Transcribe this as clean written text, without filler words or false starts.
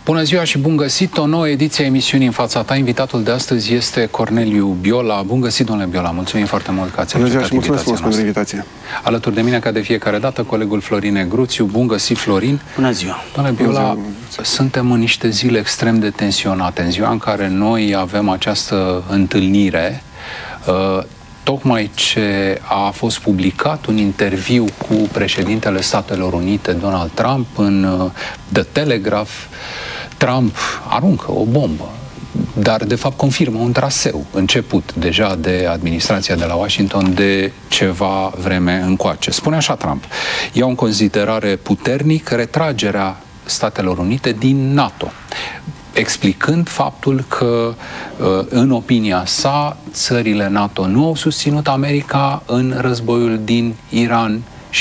Bună ziua și bun găsit! O nouă ediție a emisiunii În fața ta. Invitatul de astăzi este Corneliu Biola. Bun găsit, domnule Biola! Mulțumim foarte mult că ați acceptat invitația noastră. Invitație. Alături de mine, ca de fiecare dată, colegul Florin Negruțiu. Bun găsit, Florin! Bună ziua! Domnule Biola, suntem în niște zile extrem de tensionate. În ziua în care noi avem această întâlnire, tocmai ce a fost publicat un interviu cu președintele Statelor Unite, Donald Trump, în The Telegraph, Trump aruncă o bombă, dar de fapt confirmă un traseu început deja de administrația de la Washington de ceva vreme încoace. Spune așa Trump: iau în considerare puternic retragerea Statelor Unite din NATO, explicând faptul că, în opinia sa, țările NATO nu au susținut America în războiul din Iran